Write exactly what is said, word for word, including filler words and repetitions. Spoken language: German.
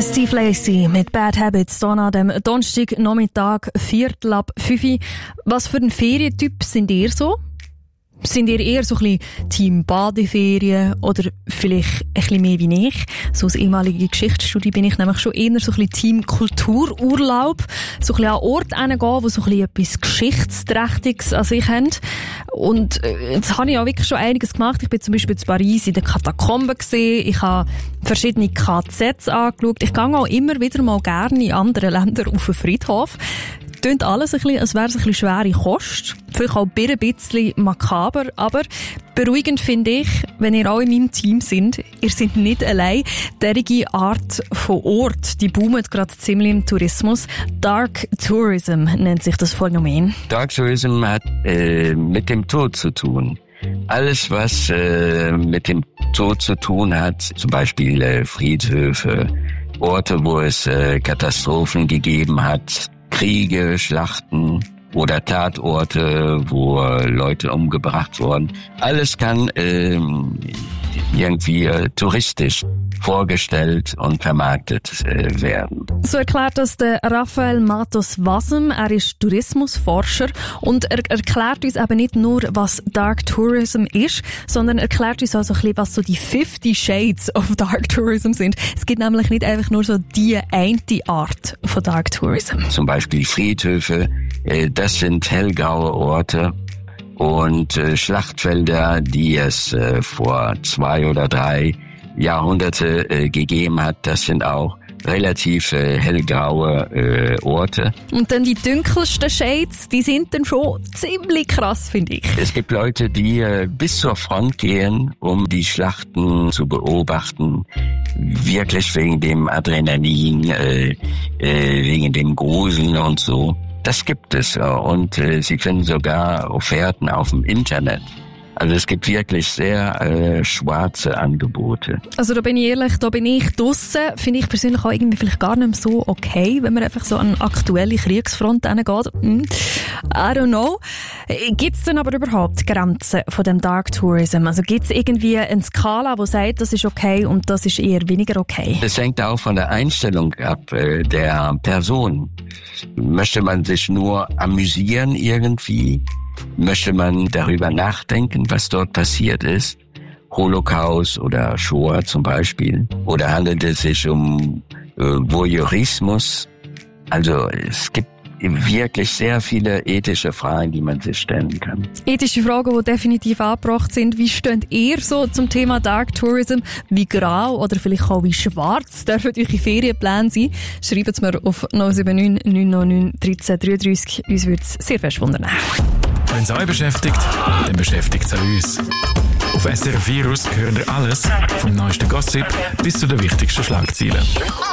Der Steve Lacy mit Bad Habits hier an dem Donnerstagnachmittag, Viertel ab fünf. Was für ein Ferientyp sind ihr so? Sind ihr eher so ein bisschen Team Badeferien oder vielleicht ein bisschen mehr wie ich? So als ehemalige Geschichtsstudie bin ich nämlich schon eher so ein bisschen Team Kultururlaub. So ein bisschen an Orte hingehen, wo so ein bisschen etwas Geschichtsträchtiges an sich haben. Und äh, jetzt habe ich auch wirklich schon einiges gemacht. Ich bin zum Beispiel in Paris in den Katakomben gesehen. Ich habe verschiedene K Zs angeschaut. Ich gehe auch immer wieder mal gerne in andere Länder auf den Friedhof. Tönt alles ein bisschen, als wäre es ein bisschen schwere Kost. Vielleicht auch ein bisschen makaber, aber beruhigend finde ich, wenn ihr auch in meinem Team seid, ihr seid nicht allein. Derige Art von Ort, die boomt gerade ziemlich im Tourismus. Dark Tourism nennt sich das Phänomen. Dark Tourism hat äh, mit dem Tod zu tun. Alles, was äh, mit dem Tod zu tun hat, zum Beispiel äh, Friedhöfe, Orte, wo es äh, Katastrophen gegeben hat, Kriege, Schlachten oder Tatorte, wo Leute umgebracht wurden. Alles kann ähm, irgendwie äh, touristisch vorgestellt und vermarktet äh, werden. So erklärt das der Raphael Matos Wasem. Er ist Tourismusforscher und er erklärt uns eben nicht nur, was Dark Tourism ist, sondern erklärt uns auch so ein bisschen, was so die fifty Shades of Dark Tourism sind. Es gibt nämlich nicht einfach nur so die eine Art von Dark Tourism. Zum Beispiel Friedhöfe, äh, das sind hellgraue Orte. Und äh, Schlachtfelder, die es äh, vor zwei oder drei Jahrhunderte äh, gegeben hat, das sind auch relativ äh, hellgraue äh, Orte. Und dann die dunkelsten Shades, die sind dann schon ziemlich krass, finde ich. Es gibt Leute, die äh, bis zur Front gehen, um die Schlachten zu beobachten, wirklich wegen dem Adrenalin, äh, äh, wegen dem Gruseln und so. Das gibt es und äh, Sie finden sogar Offerten auf dem Internet. Also es gibt wirklich sehr äh, schwarze Angebote. Also da bin ich ehrlich, da bin ich draussen. Finde ich persönlich auch irgendwie vielleicht gar nicht mehr so okay, wenn man einfach so an aktuelle Kriegsfront hingeht. Hm. I don't know. Gibt es denn aber überhaupt Grenzen von dem Dark Tourism? Also gibt es irgendwie eine Skala, die sagt, das ist okay und das ist eher weniger okay? Es hängt auch von der Einstellung ab äh, der Person. Möchte man sich nur amüsieren irgendwie? Möchte man darüber nachdenken, was dort passiert ist? Holocaust oder Shoah zum Beispiel? Oder handelt es sich um äh, Voyeurismus? Also es gibt wirklich sehr viele ethische Fragen, die man sich stellen kann. Ethische Fragen, die definitiv angebracht sind. Wie steht ihr so zum Thema Dark Tourism? Wie grau oder vielleicht auch wie schwarz dürfen eure Ferienpläne sein? Schreibt es mir auf null sieben neun neun neun neun eins drei drei drei. Uns würde es sehr fest wundern. Wenn es euch beschäftigt, dann beschäftigt es uns. Auf S R F Virus hören wir alles, vom neuesten Gossip bis zu den wichtigsten Schlagzeilen.